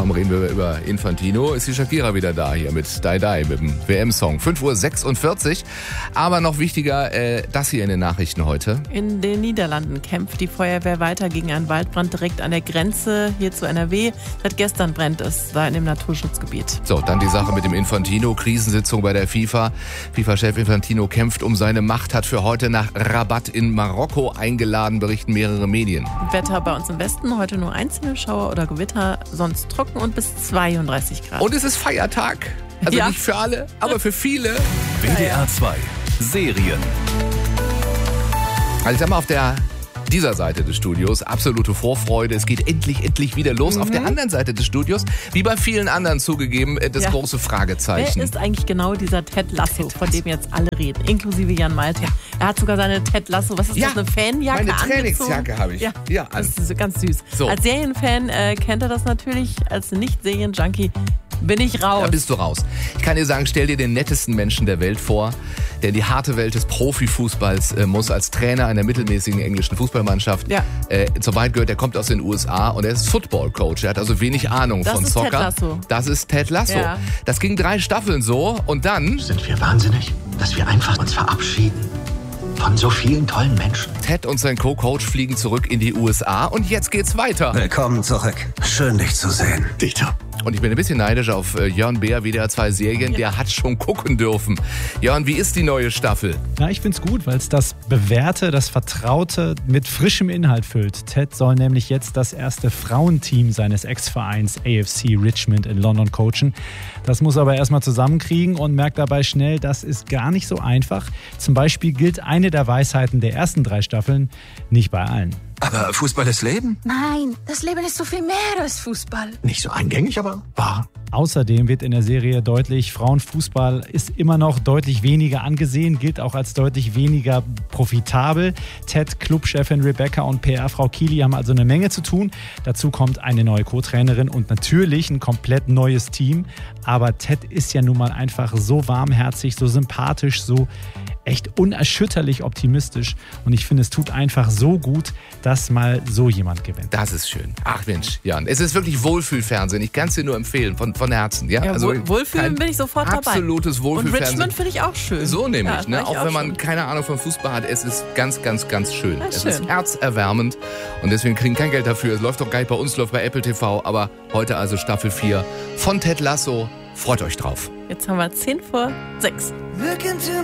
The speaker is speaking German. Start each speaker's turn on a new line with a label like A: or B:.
A: Darum reden wir über Infantino. Ist die Shakira wieder da hier mit Die Die, mit dem WM-Song. 5:46 Uhr. Aber noch wichtiger, das hier in den Nachrichten heute.
B: In den Niederlanden kämpft die Feuerwehr weiter gegen einen Waldbrand direkt an der Grenze hier zu NRW. Seit gestern brennt es da in dem Naturschutzgebiet.
A: So, dann die Sache mit dem Infantino. Krisensitzung bei der FIFA. FIFA-Chef Infantino kämpft um seine Macht, hat für heute nach Rabat in Marokko eingeladen, berichten mehrere Medien.
B: Wetter bei uns im Westen, heute nur einzelne Schauer oder Gewitter, sonst trocken und bis 32 Grad.
A: Und es ist Feiertag. Also
B: Ja.
A: nicht für alle, aber für viele.
C: WDR 2 Serien.
A: Also ich sag mal, auf dieser Seite des Studios absolute Vorfreude. Es geht endlich wieder los. Auf der anderen Seite des Studios, wie bei vielen anderen zugegeben, das große Fragezeichen.
B: Wer ist eigentlich genau dieser Ted Lasso, von dem jetzt alle reden, inklusive Jan Malte? Ja. Er hat sogar seine Ted Lasso, was ist das, eine Fanjacke
A: meine
B: angezogen?
A: Trainingsjacke habe ich.
B: Ja,
A: an.
B: das ist ganz süß.
A: So.
B: Als Serienfan kennt er das natürlich, als Nicht-Serien-Junkie bin ich raus.
A: Da bist du raus. Ich kann dir sagen, stell dir den nettesten Menschen der Welt vor, der in die harte Welt des Profifußballs muss, als Trainer einer mittelmäßigen englischen Fußballmannschaft.
B: Ja.
A: Soweit gehört, er kommt aus den USA und er ist Football-Coach. Er hat also wenig Ahnung von Soccer.
B: Das ist Ted Lasso.
A: Das ist Ted Lasso.
B: Ja.
A: Das ging 3 Staffeln so und dann...
D: Sind wir wahnsinnig, dass wir einfach uns verabschieden von so vielen tollen Menschen?
A: Ted und sein Co-Coach fliegen zurück in die USA und jetzt geht's weiter.
D: Willkommen zurück. Schön, dich zu sehen. Dieter.
A: Und ich bin ein bisschen neidisch auf Jörn Beer, WDR 2 Serien. Der hat schon gucken dürfen. Jörn, wie ist die neue Staffel?
E: Ja, ich find's gut, weil es das Bewährte, das Vertraute mit frischem Inhalt füllt. Ted soll nämlich jetzt das erste Frauenteam seines Ex-Vereins AFC Richmond in London coachen. Das muss er aber erstmal zusammenkriegen und merkt dabei schnell, das ist gar nicht so einfach. Zum Beispiel gilt eine der Weisheiten der ersten 3 Staffeln nicht bei allen.
D: Aber Fußball ist Leben?
F: Nein, das Leben ist so viel mehr als Fußball.
D: Nicht so eingängig, aber wahr.
E: Außerdem wird in der Serie deutlich, Frauenfußball ist immer noch deutlich weniger angesehen, gilt auch als deutlich weniger profitabel. Ted, Clubchefin Rebecca und PR-Frau Keely haben also eine Menge zu tun. Dazu kommt eine neue Co-Trainerin und natürlich ein komplett neues Team. Aber Ted ist ja nun mal einfach so warmherzig, so sympathisch, so echt unerschütterlich optimistisch. Und ich finde, es tut einfach so gut, dass mal so jemand gewinnt.
A: Das ist schön. Ach Mensch, Jan, es ist wirklich Wohlfühlfernsehen. Ich kann es dir nur empfehlen, von Herzen. Ja,
B: Ja, Wohlfühlen bin ich sofort dabei.
A: Absolutes
B: Und
A: Wohlfühlfernsehen.
B: Richmond finde ich auch schön.
A: So nämlich,
B: Ja,
A: ne? Auch wenn man
B: schon.
A: keine Ahnung von Fußball hat, es ist ganz schön.
B: Ja,
A: Es
B: schön.
A: ist herzerwärmend und deswegen kriegen kein Geld dafür. Es läuft doch gar nicht bei uns, läuft bei Apple TV, aber heute also Staffel 4 von Ted Lasso. Freut euch drauf.
B: Jetzt haben wir 5:10.
G: Look into